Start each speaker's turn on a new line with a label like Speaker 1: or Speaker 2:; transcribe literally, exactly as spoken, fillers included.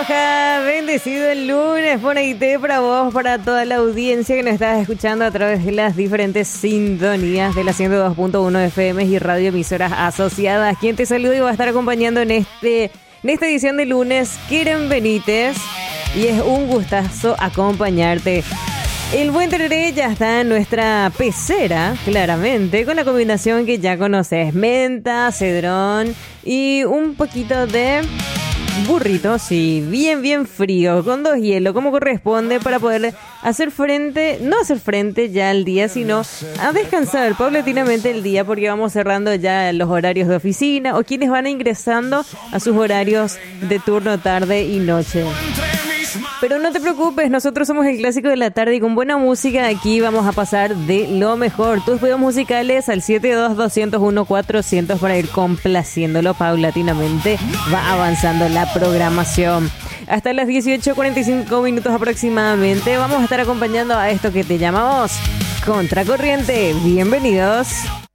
Speaker 1: Aloha, bendecido el lunes, Poneite para vos, para toda la audiencia que nos estás escuchando a través de las diferentes sintonías de la ciento dos punto uno F M y radio emisoras asociadas. Quien te saluda y va a estar acompañando en este en esta edición de lunes, Keren Benítez, y es un gustazo acompañarte. El buen tereré ya está en nuestra pecera, claramente, con la combinación que ya conoces: menta, cedrón y un poquito de burrito, sí, bien, bien frío, con dos hielos, como corresponde, para poder hacer frente, no hacer frente ya al día, sino a descansar paulatinamente el día, porque vamos cerrando ya los horarios de oficina o quienes van ingresando a sus horarios de turno, tarde y noche. Pero no te preocupes, nosotros somos el clásico de la tarde y con buena música aquí vamos a pasar de lo mejor. Tus pedidos musicales al siete dos dos cero uno cuatrocientos para ir complaciéndolo paulatinamente. Va avanzando la programación. Hasta las dieciocho cuarenta y cinco minutos aproximadamente vamos a estar acompañando a esto que te llamamos Contracorriente. Bienvenidos.